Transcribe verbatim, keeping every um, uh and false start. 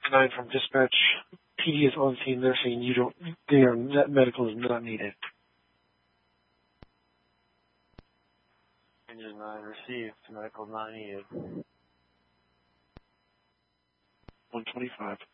nine from dispatch. P D is on scene. They're saying you don't. They are that medical is not needed. Engine nine received. Medical not needed. one twenty-five.